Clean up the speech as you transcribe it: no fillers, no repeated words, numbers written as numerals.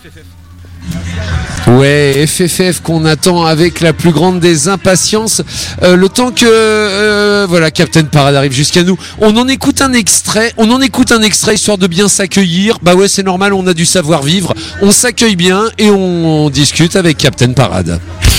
Ouais, FFF qu'on attend avec la plus grande des impatiences. Le temps que voilà, Captain Parade arrive jusqu'à nous. On en écoute un extrait histoire de bien s'accueillir. Bah ouais, c'est normal, on a du savoir-vivre. On s'accueille bien et on discute avec Captain Parade.